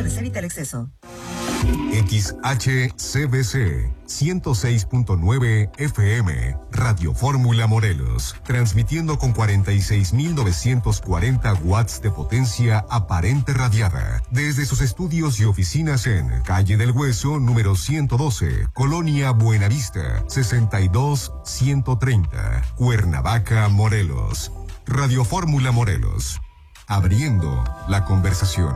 restricciones, evita el exceso. XHCBC 106.9 FM, Radio Fórmula Morelos, transmitiendo con 46.940 watts de potencia aparente radiada, desde sus estudios y oficinas en Calle del Hueso, número 112, Colonia Buenavista, 62130, Cuernavaca, Morelos. Radio Fórmula Morelos, abriendo la conversación.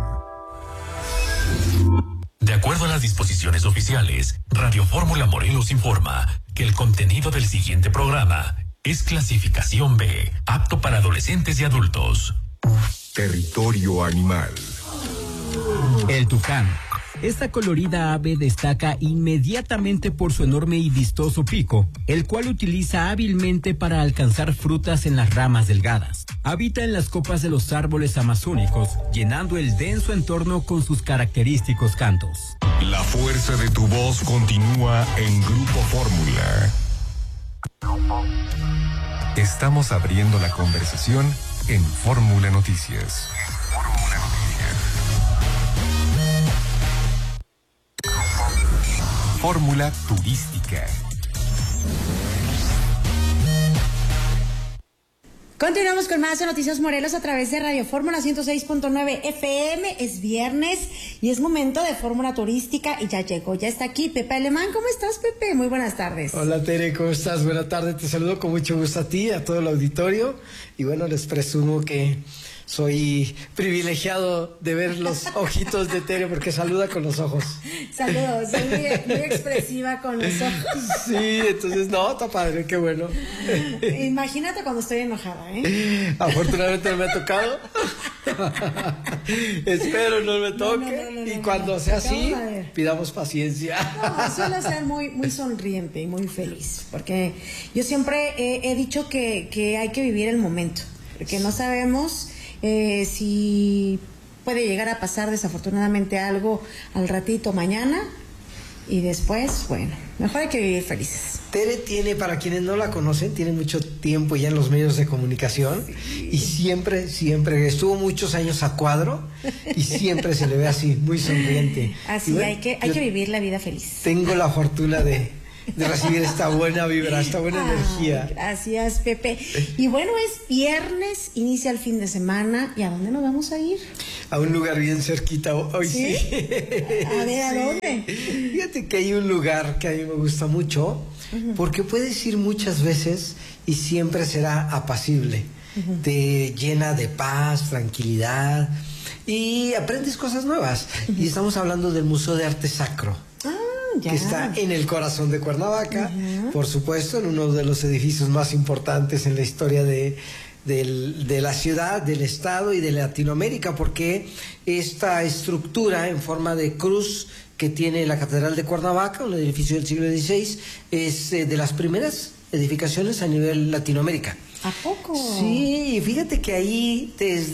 De acuerdo a las disposiciones oficiales, Radio Fórmula Morelos informa que el contenido del siguiente programa es clasificación B, apto para adolescentes y adultos. Territorio animal. El tucán. Esta colorida ave destaca inmediatamente por su enorme y vistoso pico, el cual utiliza hábilmente para alcanzar frutas en las ramas delgadas. Habita en las copas de los árboles amazónicos, llenando el denso entorno con sus característicos cantos. La fuerza de tu voz continúa en Grupo Fórmula. Estamos abriendo la conversación en Fórmula Noticias. Fórmula turística. Continuamos con más de Noticias Morelos a través de Radio Fórmula 106.9 FM. Es viernes y es momento de Fórmula Turística y ya llegó, ya está aquí Pepe Alemán. ¿Cómo estás, Pepe? Muy buenas tardes. Hola, Tere, ¿cómo estás? Buenas tardes, te saludo con mucho gusto a ti, a todo el auditorio. Y bueno, les presumo que soy privilegiado de ver los ojitos de Tere porque saluda con los ojos. Saludos, soy muy expresiva con los ojos. Sí, entonces, no, está padre, qué bueno. Imagínate cuando estoy enojada, ¿eh? Afortunadamente no me ha tocado. Espero no me toque. Y cuando sea así, pidamos paciencia. No, suelo ser muy sonriente y muy feliz, porque yo siempre he dicho que hay que vivir el momento, porque no sabemos si puede llegar a pasar desafortunadamente algo al ratito mañana y después, bueno, mejor hay que vivir felices. Tere tiene, para quienes no la conocen, tiene mucho tiempo ya en los medios de comunicación y siempre estuvo muchos años a cuadro y siempre se le ve así, muy sonriente. Así, bueno, hay que vivir la vida feliz. Tengo la fortuna de recibir esta buena vibra, esta buena energía. Gracias, Pepe. Y bueno, es viernes, inicia el fin de semana. ¿Y a dónde nos vamos a ir? A un lugar bien cerquita hoy. ¿Sí? A ver, ¿a dónde? Fíjate que hay un lugar que a mí me gusta mucho, porque puedes ir muchas veces y siempre será apacible. Te llena de paz, tranquilidad y aprendes cosas nuevas. Y estamos hablando del Museo de Arte Sacro. Que está en el corazón de Cuernavaca, por supuesto, en uno de los edificios más importantes en la historia de la ciudad, del estado y de Latinoamérica, porque esta estructura en forma de cruz que tiene la Catedral de Cuernavaca, un edificio del siglo XVI, es de las primeras edificaciones a nivel Latinoamérica. ¿A poco? Sí, fíjate que ahí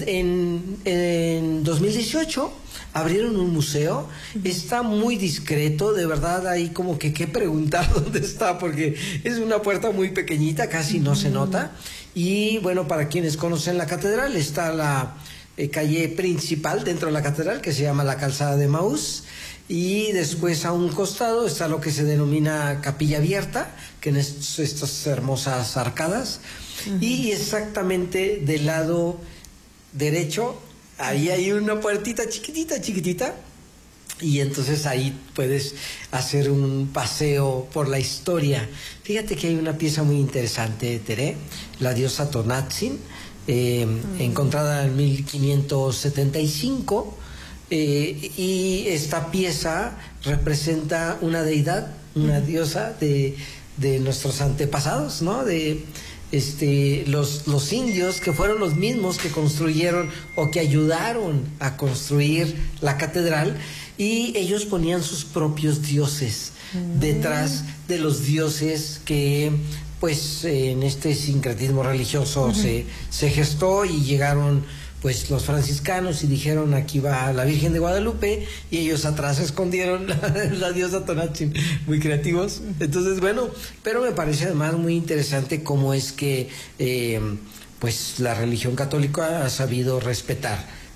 en 2018 abrieron un museo, está muy discreto, de verdad hay como que preguntar dónde está, porque es una puerta muy pequeñita, casi no se nota, y bueno, para quienes conocen la catedral, está la calle principal dentro de la catedral, que se llama la Calzada de Maús, y después a un costado está lo que se denomina Capilla Abierta, que en estas hermosas arcadas, y exactamente del lado derecho, ahí hay una puertita chiquitita, y entonces ahí puedes hacer un paseo por la historia. Fíjate que hay una pieza muy interesante, Tere, la diosa Tonatzin, encontrada en 1575, y esta pieza representa una deidad, una diosa de nuestros antepasados, ¿no? De los indios, que fueron los mismos que construyeron o que ayudaron a construir la catedral, y ellos ponían sus propios dioses detrás de los dioses que pues en este sincretismo religioso se gestó, y llegaron pues los franciscanos y dijeron: aquí va la Virgen de Guadalupe, y ellos atrás escondieron la diosa Tonatzin, muy creativos. Entonces, bueno, pero me parece además muy interesante cómo es que pues la religión católica ha sabido respetar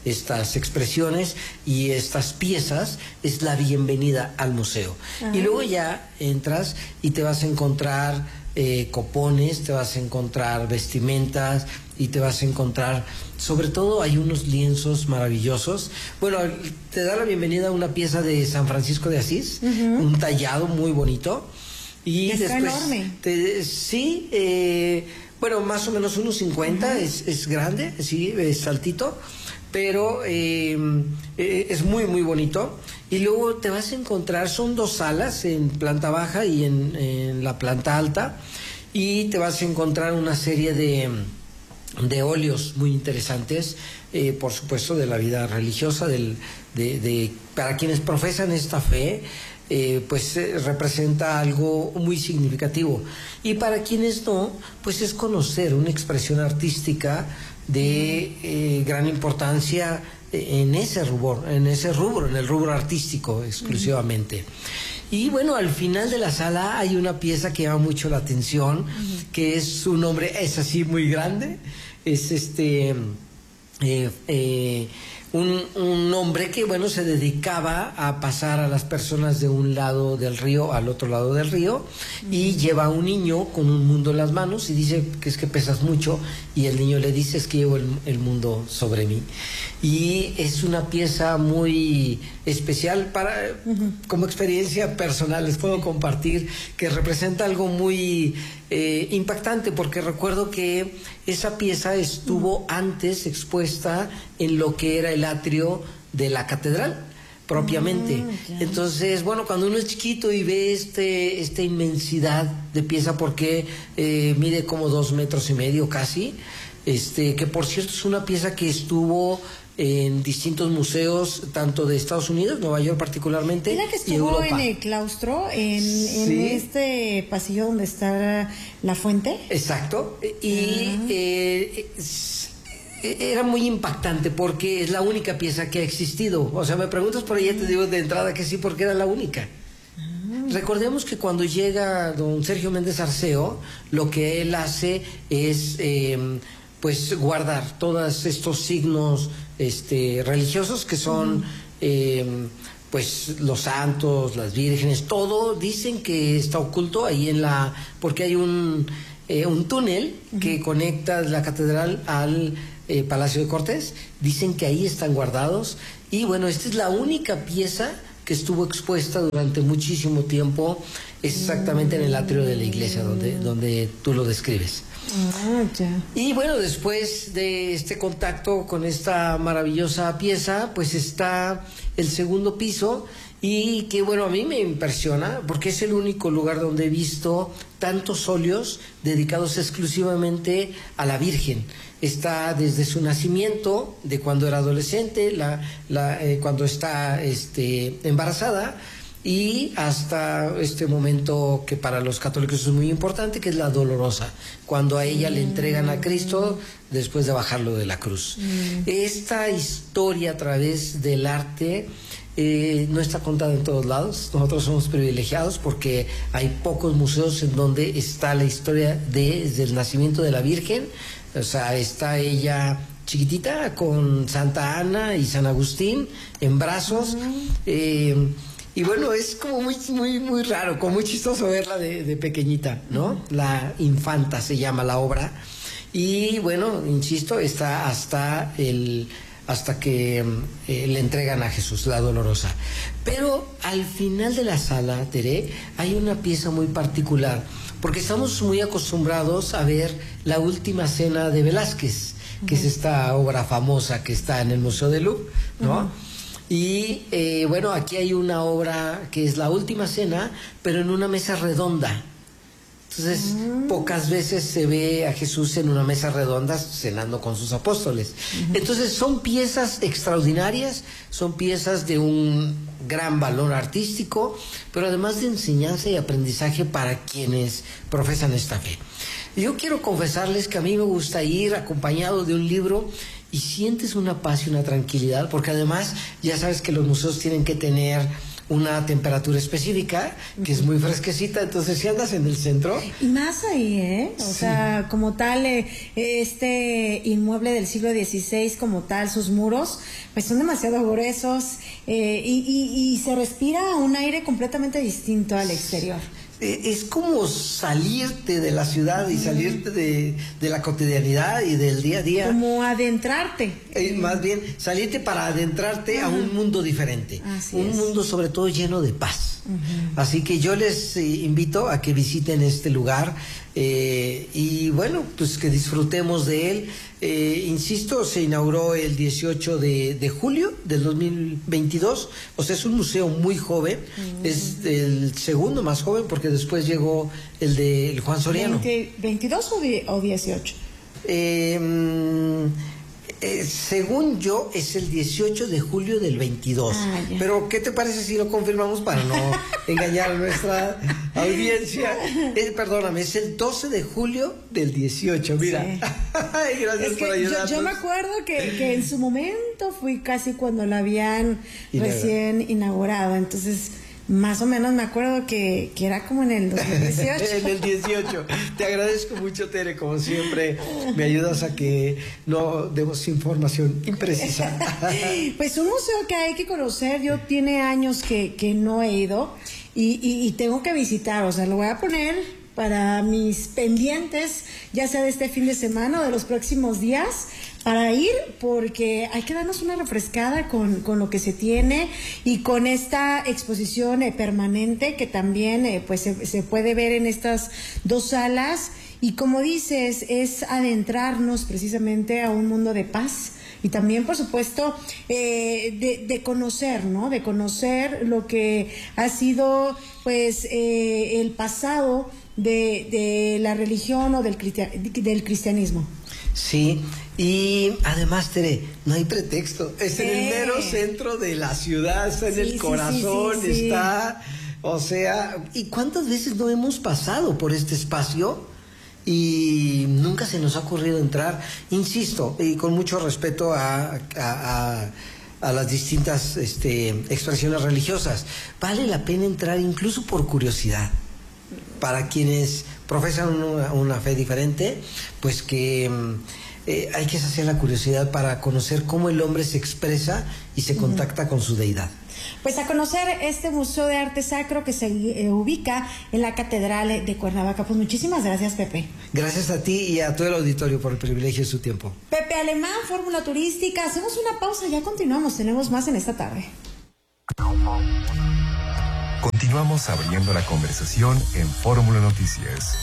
estas expresiones y estas piezas, es la bienvenida al museo. Y luego ya entras y te vas a encontrar copones, te vas a encontrar vestimentas y te vas a encontrar, sobre todo hay unos lienzos maravillosos. Bueno, te da la bienvenida a una pieza de San Francisco de Asís, un tallado muy bonito. Y está después, enorme. Sí, bueno, más o menos 1.50, es grande, sí, es altito, pero es muy, muy bonito. Y luego te vas a encontrar, son 2 salas, en planta baja y en la planta alta, y te vas a encontrar una serie de óleos muy interesantes, por supuesto, de la vida religiosa, para quienes profesan esta fe. Pues representa algo muy significativo, y para quienes no, pues es conocer una expresión artística de gran importancia en ese rubro, en el rubro artístico exclusivamente. Y bueno, al final de la sala hay una pieza que llama mucho la atención, que es su nombre, es así muy grande, es un hombre que, bueno, se dedicaba a pasar a las personas de un lado del río al otro lado del río, y lleva a un niño con un mundo en las manos y dice que es que pesas mucho, y el niño le dice es que llevo el mundo sobre mí. Y es una pieza muy especial como experiencia personal, les puedo compartir que representa algo muy impactante, porque recuerdo que esa pieza estuvo antes expuesta en lo que era el atrio de la catedral propiamente. Entonces, bueno, cuando uno es chiquito y ve esta inmensidad de pieza, porque mide como 2 metros y medio casi, que por cierto es una pieza que estuvo en distintos museos, tanto de Estados Unidos, Nueva York particularmente, ¿es la que y Europa. estuvo en el claustro, en Sí. este pasillo donde está la fuente? Exacto, y era muy impactante porque es la única pieza que ha existido. O sea, me preguntas por ella, te digo de entrada que sí, porque era la única. Recordemos que cuando llega don Sergio Méndez Arceo, lo que él hace es pues guardar todos estos signos religiosos que son pues los santos, las vírgenes, todo dicen que está oculto ahí porque hay un túnel que conecta la catedral al Palacio de Cortés. Dicen que ahí están guardados, y bueno, esta es la única pieza que estuvo expuesta durante muchísimo tiempo, exactamente en el atrio de la iglesia donde tú lo describes. Ya. Y bueno, después de este contacto con esta maravillosa pieza, pues está el segundo piso, y que bueno, a mí me impresiona porque es el único lugar donde he visto tantos óleos dedicados exclusivamente a la Virgen. Está desde su nacimiento, de cuando era adolescente, cuando está embarazada, y hasta este momento que para los católicos es muy importante, que es la dolorosa, cuando a ella le entregan a Cristo después de bajarlo de la cruz. Esta historia a través del arte no está contada en todos lados. Nosotros somos privilegiados porque hay pocos museos en donde está la historia desde el nacimiento de la Virgen. O sea, está ella chiquitita con Santa Ana y San Agustín en brazos. Y bueno, es como muy, muy, muy raro, como muy chistoso verla de pequeñita, ¿no? La Infanta se llama la obra. Y bueno, insisto, está hasta que le entregan a Jesús, la dolorosa. Pero al final de la sala, Tere, hay una pieza muy particular, porque estamos muy acostumbrados a ver la Última Cena de Velázquez, que es esta obra famosa que está en el Museo del Louvre, ¿no? Y bueno, aquí hay una obra que es la Última Cena, pero en una mesa redonda. Entonces, pocas veces se ve a Jesús en una mesa redonda cenando con sus apóstoles. Entonces, son piezas extraordinarias, son piezas de un gran valor artístico, pero además de enseñanza y aprendizaje para quienes profesan esta fe. Yo quiero confesarles que a mí me gusta ir acompañado de un libro y sientes una paz y una tranquilidad, porque además ya sabes que los museos tienen que tener una temperatura específica, que es muy fresquecita, entonces si andas en el centro... Y más ahí, o sea, como tal, este inmueble del siglo XVI, como tal, sus muros, pues son demasiado gruesos, y se respira un aire completamente distinto al exterior. Es como salirte de la ciudad y salirte de la cotidianidad y del día a día. Como adentrarte. Más bien, salirte para adentrarte a un mundo diferente. Un mundo sobre todo lleno de paz. Así que yo les invito a que visiten este lugar y bueno, pues que disfrutemos de él. Insisto, se inauguró el 18 de julio del 2022, o sea, es un museo muy joven, es el segundo más joven porque después llegó el de Juan Soriano. ¿22 o 18? Según yo, es el 18 de julio del 22. Pero, ¿qué te parece si lo confirmamos para no engañar a nuestra audiencia? Perdóname, es el 12 de julio del 18, mira. Sí. Gracias por ayudarnos. Yo me acuerdo que en su momento fui casi cuando lo habían recién inaugurado, entonces... Más o menos me acuerdo que era como en el 2018. En el 18. Te agradezco mucho, Tere, como siempre. Me ayudas a que no demos información imprecisa. Pues un museo que hay que conocer. Yo tiene años que no he ido y tengo que visitar. O sea, lo voy a poner para mis pendientes, ya sea de este fin de semana o de los próximos días, para ir, porque hay que darnos una refrescada con lo que se tiene y con esta exposición permanente que también pues se puede ver en estas dos salas. Y como dices, es adentrarnos precisamente a un mundo de paz y también, por supuesto, de conocer, ¿no? De conocer lo que ha sido pues el pasado de la religión o del cristianismo. Sí, y además, Tere, no hay pretexto. Es en el mero centro de la ciudad, está en el corazón, está... O sea, ¿y cuántas veces no hemos pasado por este espacio y nunca se nos ha ocurrido entrar? Insisto, y con mucho respeto a las distintas expresiones religiosas, vale la pena entrar incluso por curiosidad. Para quienes profesan una fe diferente, pues que hay que saciar la curiosidad para conocer cómo el hombre se expresa y se contacta con su deidad. Pues a conocer este Museo de Arte Sacro que se ubica en la Catedral de Cuernavaca. Pues muchísimas gracias, Pepe. Gracias a ti y a todo el auditorio por el privilegio de su tiempo. Pepe Alemán, Fórmula Turística. Hacemos una pausa, ya continuamos. Tenemos más en esta tarde. Continuamos abriendo la conversación en Fórmula Noticias.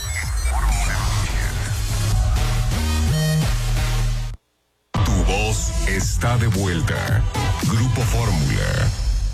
Tu voz está de vuelta. Grupo Fórmula.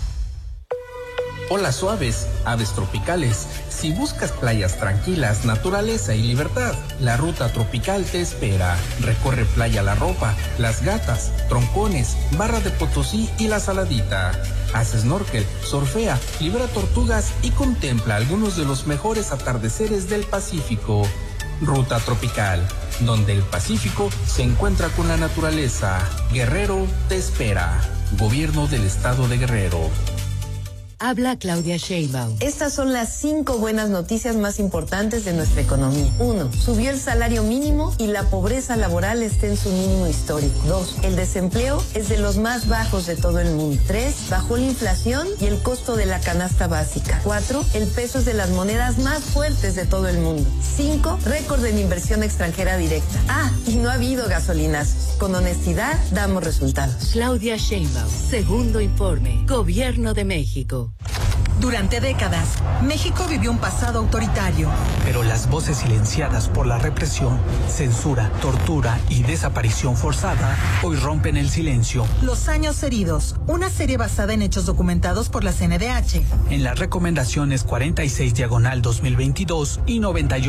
Olas suaves, aves tropicales. Si buscas playas tranquilas, naturaleza y libertad, la ruta tropical te espera. Recorre Playa La Ropa, Las Gatas, Troncones, Barra de Potosí y La Saladita. Haz snorkel, surfea, libera tortugas y contempla algunos de los mejores atardeceres del Pacífico. Ruta tropical, donde el Pacífico se encuentra con la naturaleza. Guerrero te espera. Gobierno del Estado de Guerrero. Habla Claudia Sheinbaum. Estas son las 5 buenas noticias más importantes de nuestra economía. 1. Subió el salario mínimo y la pobreza laboral está en su mínimo histórico. 2. El desempleo es de los más bajos de todo el mundo. 3. Bajó la inflación y el costo de la canasta básica. 4. El peso es de las monedas más fuertes de todo el mundo. 5. Récord en inversión extranjera directa. Y no ha habido gasolinazos. Con honestidad damos resultados. Claudia Sheinbaum. Segundo informe. Gobierno de México. Durante décadas, México vivió un pasado autoritario. Pero las voces silenciadas por la represión, censura, tortura y desaparición forzada hoy rompen el silencio. Los años heridos, una serie basada en hechos documentados por la CNDH. En las recomendaciones 46/2022 y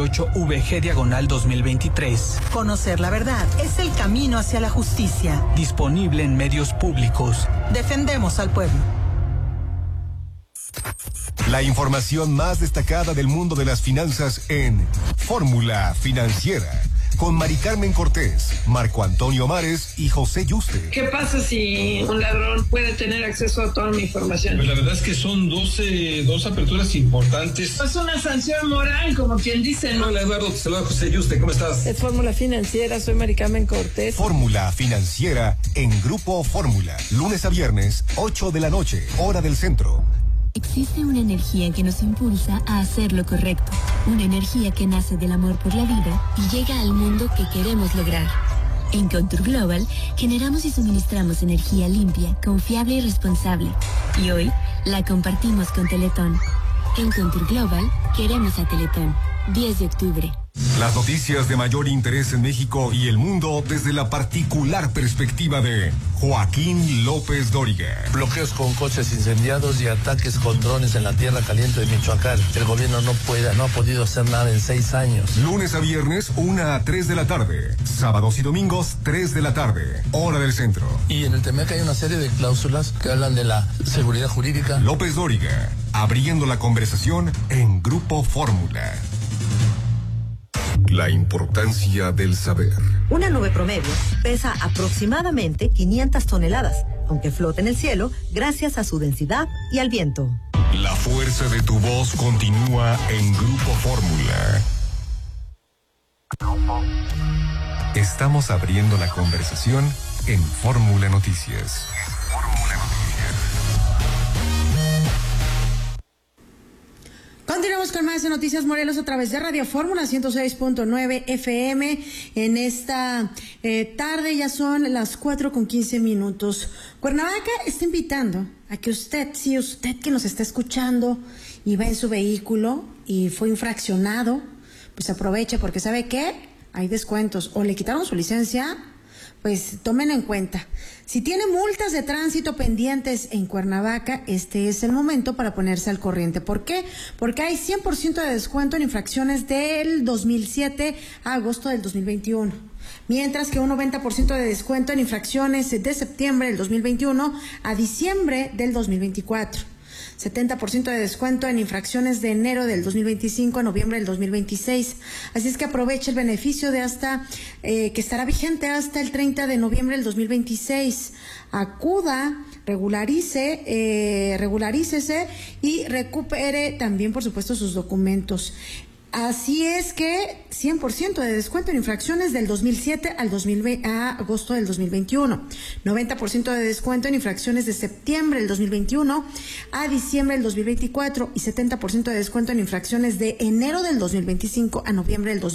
98/VG/2023. Conocer la verdad es el camino hacia la justicia. Disponible en medios públicos. Defendemos al pueblo. La información más destacada del mundo de las finanzas en Fórmula Financiera, con Mari Carmen Cortés, Marco Antonio Mares y José Yuste. ¿Qué pasa si un ladrón puede tener acceso a toda mi información? Pues la verdad es que son dos aperturas importantes. Es una sanción moral, como quien dice, ¿no? Hola Eduardo, te saluda José Yuste, ¿cómo estás? Es Fórmula Financiera, soy Mari Carmen Cortés. Fórmula Financiera en Grupo Fórmula, lunes a viernes, 8 de la noche, hora del centro. Existe una energía que nos impulsa a hacer lo correcto, una energía que nace del amor por la vida y llega al mundo que queremos lograr. En Contour Global generamos y suministramos energía limpia, confiable y responsable. Y hoy la compartimos con Teletón. En Contour Global queremos a Teletón. 10 de octubre. Las noticias de mayor interés en México y el mundo desde la particular perspectiva de Joaquín López Dóriga. Bloqueos con coches incendiados y ataques con drones en la tierra caliente de Michoacán. El gobierno no ha podido hacer nada en 6 años. Lunes a viernes, 1 a 3 de la tarde. Sábados y domingos, 3 de la tarde. Hora del centro. Y en el TEMEC hay una serie de cláusulas que hablan de la seguridad jurídica. López Dóriga, abriendo la conversación en Grupo Fórmula. La importancia del saber. Una nube promedio pesa aproximadamente 500 toneladas, aunque flota en el cielo gracias a su densidad y al viento. La fuerza de tu voz continúa en Grupo Fórmula. Estamos abriendo la conversación en Fórmula Noticias. Continuamos con más de Noticias Morelos a través de Radio Fórmula 106.9 FM. En esta tarde ya son las 4:15. Cuernavaca está invitando a que usted que nos está escuchando y va en su vehículo y fue infraccionado, pues aproveche, porque ¿sabe qué? Hay descuentos o le quitaron su licencia. Pues tomen en cuenta, si tiene multas de tránsito pendientes en Cuernavaca, este es el momento para ponerse al corriente. ¿Por qué? Porque hay 100% de descuento en infracciones del 2007 a agosto del 2021. Mientras que un 90% de descuento en infracciones de septiembre del 2021 a diciembre del 2024. 70% de descuento en infracciones de enero del 2025 a noviembre del 2026. Así es que aproveche el beneficio de que estará vigente hasta el 30 de noviembre del 2026. Acuda, regularícese y recupere también, por supuesto, sus documentos. Así es que 100% de descuento en infracciones del 2007 a agosto del 2021. 90% de descuento en infracciones de septiembre del 2021 a diciembre del 2024 y 70% de descuento en infracciones de enero del 2025 a noviembre del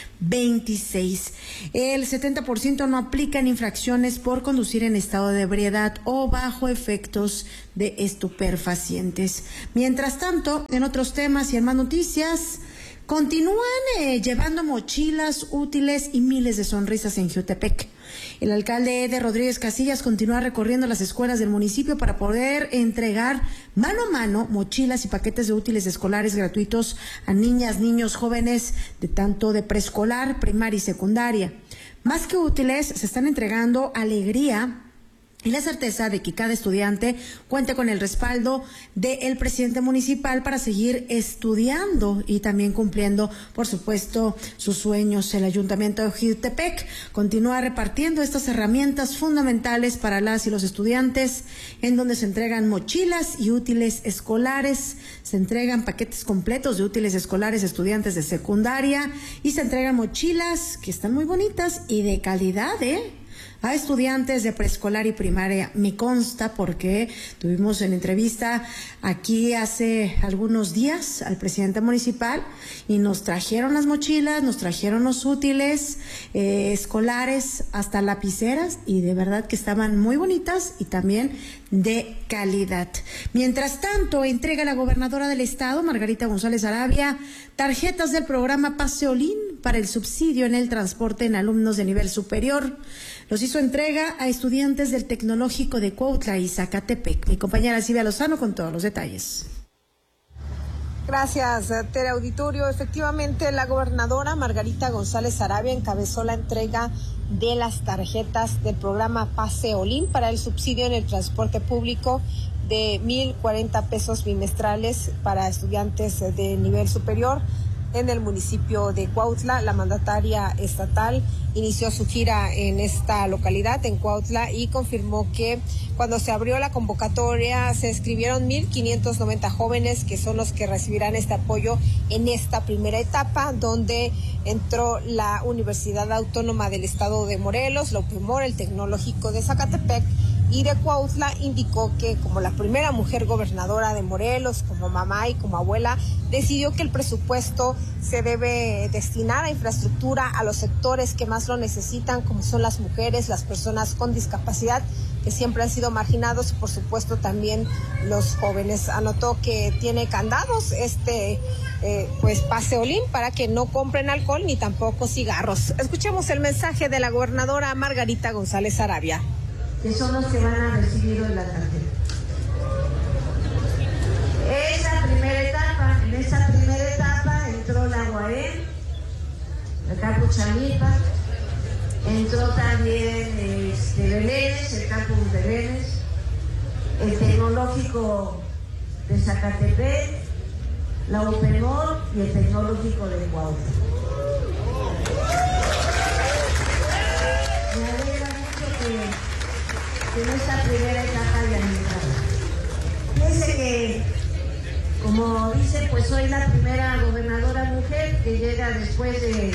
2026. El 70% no aplica en infracciones por conducir en estado de ebriedad o bajo efectos de estupefacientes. Mientras tanto, en otros temas y en más noticias, continúan llevando mochilas útiles y miles de sonrisas en Jiutepec. El alcalde Eder Rodríguez Casillas continúa recorriendo las escuelas del municipio para poder entregar mano a mano mochilas y paquetes de útiles escolares gratuitos a niñas, niños, jóvenes de tanto de preescolar, primaria y secundaria. Más que útiles, se están entregando alegría y la certeza de que cada estudiante cuente con el respaldo del presidente municipal para seguir estudiando y también cumpliendo, por supuesto, sus sueños. El Ayuntamiento de Jiutepec continúa repartiendo estas herramientas fundamentales para las y los estudiantes, en donde se entregan mochilas y útiles escolares, se entregan paquetes completos de útiles escolares a estudiantes de secundaria y se entregan mochilas que están muy bonitas y de calidad, a estudiantes de preescolar y primaria. Me consta porque tuvimos en entrevista aquí hace algunos días al presidente municipal y nos trajeron las mochilas, nos trajeron los útiles escolares, hasta lapiceras, y de verdad que estaban muy bonitas y también de calidad. Mientras tanto, entrega la gobernadora del estado, Margarita González Arabia, tarjetas del programa Paseolín para el subsidio en el transporte en alumnos de nivel superior. Los hizo entrega a estudiantes del Tecnológico de Cuautla y Zacatepec. Mi compañera Silvia Lozano con todos los detalles. Gracias, Tere Auditorio. Efectivamente, la gobernadora Margarita González Arabia encabezó la entrega de las tarjetas del programa Paseolín para el subsidio en el transporte público de 1,040 pesos bimestrales para estudiantes de nivel superior. en el municipio de Cuautla. La mandataria estatal inició su gira en esta localidad, en Cuautla, y confirmó que cuando se abrió la convocatoria se inscribieron 1,590 jóvenes, que son los que recibirán este apoyo en esta primera etapa, donde entró la Universidad Autónoma del Estado de Morelos, la UPEMOR, el Tecnológico de Zacatepec y de Cuautla. Indicó que como la primera mujer gobernadora de Morelos, como mamá y como abuela, decidió que el presupuesto se debe destinar a infraestructura, a los sectores que más lo necesitan, como son las mujeres, las personas con discapacidad, que siempre han sido marginados, y por supuesto también los jóvenes. Anotó que tiene candados Pase Olín para que no compren alcohol ni tampoco cigarros. Escuchemos el mensaje de la gobernadora Margarita González Sarabia. Que son los que van a recibir hoy la tarjeta. En esa primera etapa entró la UAM, el campus Chamilpa, entró también Belénes, el campus de Belénes, el Tecnológico de Zacatepec, la UPEMOR y el Tecnológico de Cuautla. Me alegra mucho que en esta primera etapa hayan entrado. Fíjense que, como dice, pues soy la primera gobernadora mujer que llega después de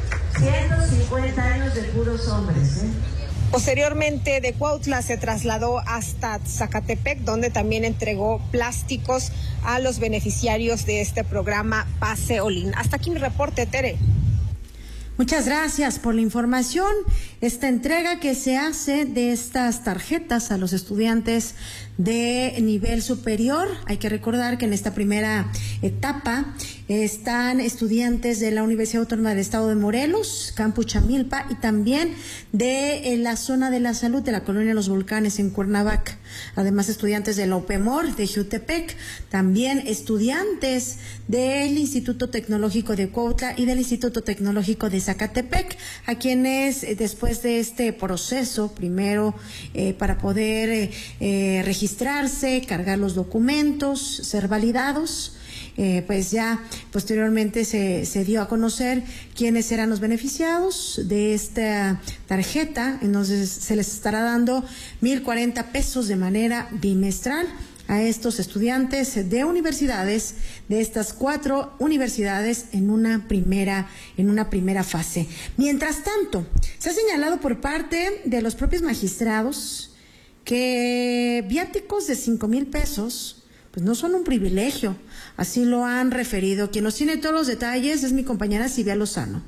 150 años de puros hombres, Posteriormente de Cuautla se trasladó hasta Zacatepec, donde también entregó plásticos a los beneficiarios de este programa Pase Olín. Hasta aquí mi reporte, Tere. Muchas gracias por la información. Esta entrega que se hace de estas tarjetas a los estudiantes de nivel superior. Hay que recordar que en esta primera etapa están estudiantes de la Universidad Autónoma del Estado de Morelos, Campus Chamilpa, y también de la zona de la salud de la colonia Los Volcanes en Cuernavaca. Además, estudiantes de la UPEMOR de Jutepec, también estudiantes del Instituto Tecnológico de Cuautla y del Instituto Tecnológico de Zacatepec, a quienes después de este proceso, primero para poder registrarse, cargar los documentos, ser validados, pues ya posteriormente se dio a conocer quiénes eran los beneficiados de esta tarjeta. Entonces se les estará dando 1,040 pesos de manera bimestral a estos estudiantes de universidades, de estas 4 universidades en una primera fase. Mientras tanto, se ha señalado por parte de los propios magistrados que viáticos de 5,000 pesos pues no son un privilegio, así lo han referido. Quien nos tiene todos los detalles es mi compañera Silvia Lozano.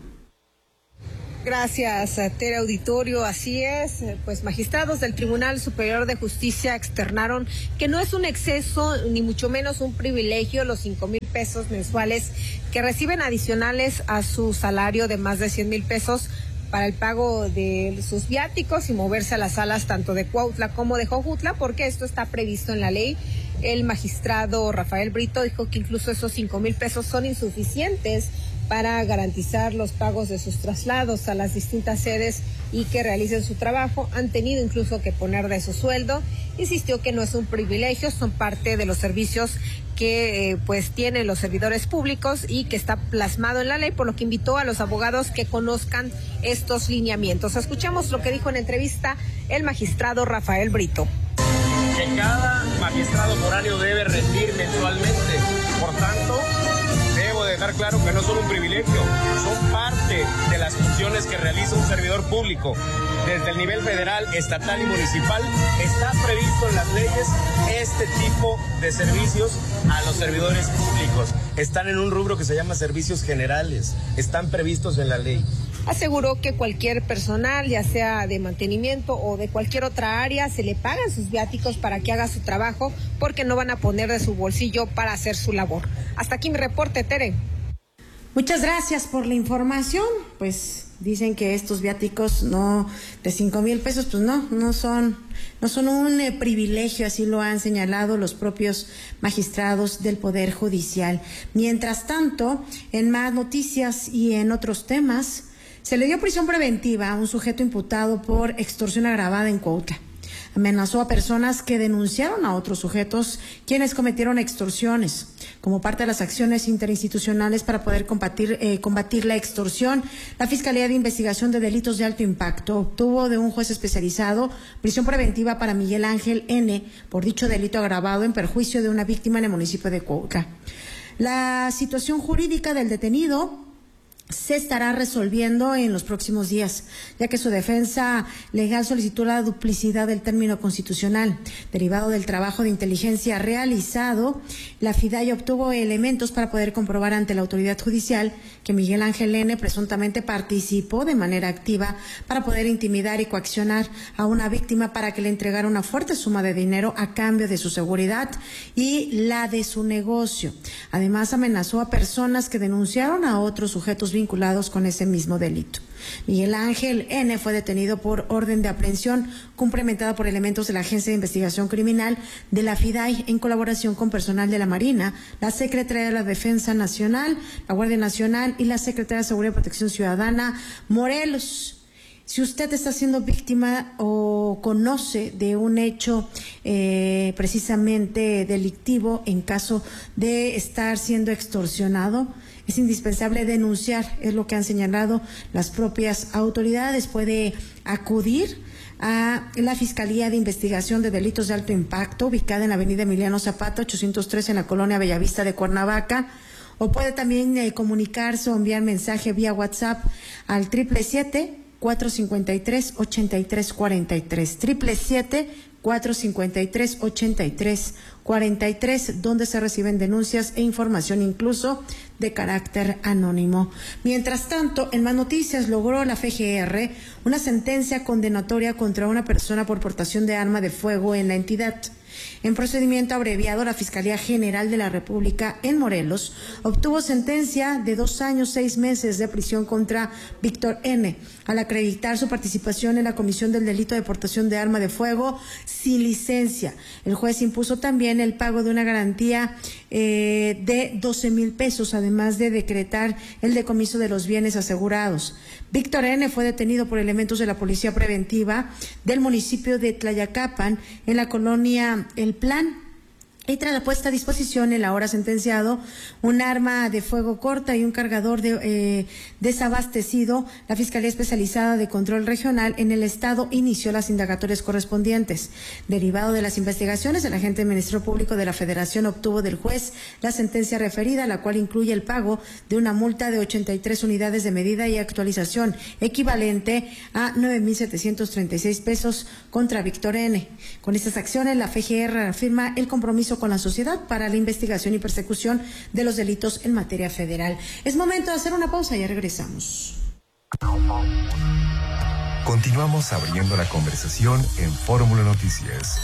Gracias, Tere Auditorio. Así es, pues magistrados del Tribunal Superior de Justicia externaron que no es un exceso ni mucho menos un privilegio los 5,000 pesos mensuales que reciben adicionales a su salario de más de 100,000 pesos para el pago de sus viáticos y moverse a las salas tanto de Cuautla como de Jojutla, porque esto está previsto en la ley. El magistrado Rafael Brito dijo que incluso esos 5,000 pesos son insuficientes para garantizar los pagos de sus traslados a las distintas sedes y que realicen su trabajo. Han tenido incluso que poner de su sueldo. Insistió que no es un privilegio, son parte de los servicios que pues tienen los servidores públicos y que está plasmado en la ley, por lo que invitó a los abogados que conozcan estos lineamientos. Escuchamos lo que dijo en entrevista el magistrado Rafael Brito. Que cada magistrado foráneo debe rendir mensualmente. Por tanto, debo dejar claro que no son un privilegio, son parte de las funciones que realiza un servidor público. Desde el nivel federal, estatal y municipal, está previsto en las leyes este tipo de servicios a los servidores públicos. Están en un rubro que se llama servicios generales, están previstos en la ley. Aseguró que cualquier personal, ya sea de mantenimiento o de cualquier otra área, se le pagan sus viáticos para que haga su trabajo, porque no van a poner de su bolsillo para hacer su labor. Hasta aquí mi reporte, Tere. Muchas gracias por la información. Pues dicen que estos viáticos no de 5,000 pesos, pues no son un privilegio, así lo han señalado los propios magistrados del Poder Judicial. Mientras tanto, en más noticias y en otros temas, se le dio prisión preventiva a un sujeto imputado por extorsión agravada en Cuautla. amenazó a personas que denunciaron a otros sujetos quienes cometieron extorsiones. Como parte de las acciones interinstitucionales para poder combatir la extorsión, la Fiscalía de Investigación de Delitos de Alto Impacto obtuvo de un juez especializado prisión preventiva para Miguel Ángel N. por dicho delito agravado en perjuicio de una víctima en el municipio de Cuautla. La situación jurídica del detenido se estará resolviendo en los próximos días, ya que su defensa legal solicitó la duplicidad del término constitucional. Derivado del trabajo de inteligencia realizado, la FIDAI obtuvo elementos para poder comprobar ante la autoridad judicial que Miguel Ángel N. presuntamente participó de manera activa para poder intimidar y coaccionar a una víctima para que le entregara una fuerte suma de dinero a cambio de su seguridad y la de su negocio. Además, amenazó a personas que denunciaron a otros sujetos vinculados con ese mismo delito. Miguel Ángel N. fue detenido por orden de aprehensión cumplimentada por elementos de la Agencia de Investigación Criminal de la FIDAI en colaboración con personal de la Marina, la Secretaría de la Defensa Nacional, la Guardia Nacional y la Secretaría de Seguridad y Protección Ciudadana Morelos. Si usted está siendo víctima o conoce de un hecho precisamente delictivo en caso de estar siendo extorsionado, es indispensable denunciar, es lo que han señalado las propias autoridades. Puede acudir a la Fiscalía de Investigación de Delitos de Alto Impacto, ubicada en la avenida Emiliano Zapata, 803, en la colonia Bellavista de Cuernavaca, o puede también comunicarse o enviar mensaje vía WhatsApp al 777-453-8343, 777-453-8343, donde se reciben denuncias e información incluso de carácter anónimo. Mientras tanto, en más noticias, logró la FGR una sentencia condenatoria contra una persona por portación de arma de fuego en la entidad. En procedimiento abreviado, la Fiscalía General de la República en Morelos obtuvo sentencia de 2 años, 6 meses de prisión contra Víctor N. al acreditar su participación en la comisión del delito de portación de arma de fuego sin licencia. El juez impuso también el pago de una garantía de 12,000 pesos, además de decretar el decomiso de los bienes asegurados. Víctor N. fue detenido por elementos de la Policía Preventiva del municipio de Tlayacapan, en la colonia El Plan. Y tras la puesta a disposición el ahora sentenciado, un arma de fuego corta y un cargador desabastecido, la Fiscalía Especializada de Control Regional en el Estado inició las indagatorias correspondientes. Derivado de las investigaciones, el agente del Ministerio Público de la Federación obtuvo del juez la sentencia referida, la cual incluye el pago de una multa de 83 unidades de medida y actualización, equivalente a 9,736 pesos contra Víctor N. Con estas acciones, la FGR afirma el compromiso con la sociedad para la investigación y persecución de los delitos en materia federal. Es momento de hacer una pausa y ya regresamos. Continuamos abriendo la conversación en Fórmula Noticias.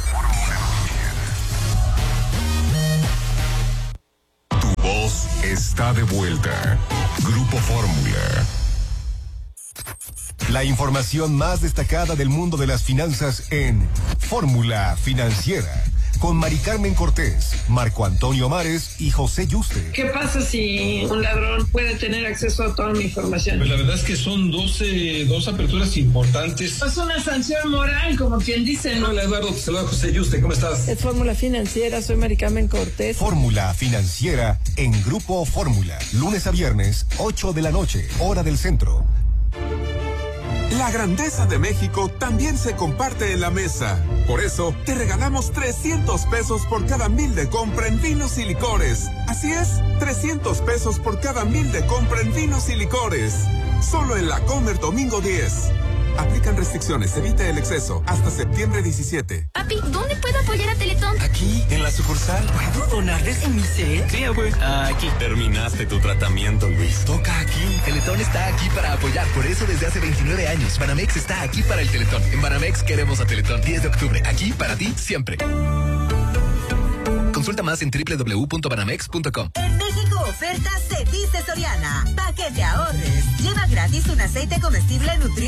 Tu voz está de vuelta. Grupo Fórmula. La información más destacada del mundo de las finanzas en Fórmula Financiera, con Mari Carmen Cortés, Marco Antonio Mares y José Yuste. ¿Qué pasa si un ladrón puede tener acceso a toda mi información? Pues la verdad es que son dos aperturas importantes. Es una sanción moral, como quien dice, ¿no? Hola Eduardo, te saluda José Yuste, ¿cómo estás? Es Fórmula Financiera, soy Mari Carmen Cortés. Fórmula Financiera en Grupo Fórmula, lunes a viernes, 8 de la noche, hora del centro. La grandeza de México también se comparte en la mesa. Por eso, te regalamos 300 pesos por cada 1,000 de compra en vinos y licores. Así es, 300 pesos por cada 1,000 de compra en vinos y licores. Solo en La Comer domingo 10. Aplican restricciones, evita el exceso. Hasta septiembre 17. Papi, ¿dónde puedo apoyar a Teletón? Aquí, en la sucursal. ¿Puedo donarles en mi cel? Sí, güey. Aquí. Terminaste tu tratamiento, Luis. Toca aquí. Teletón está aquí para apoyar. Por eso desde hace 29 años. Banamex está aquí para el Teletón. En Banamex queremos a Teletón. 10 de octubre. Aquí para ti, siempre. Consulta más en www.banamex.com. En México, oferta se dice Soriana. Pa' que te ahorres. Lleva gratis un aceite comestible nutritivo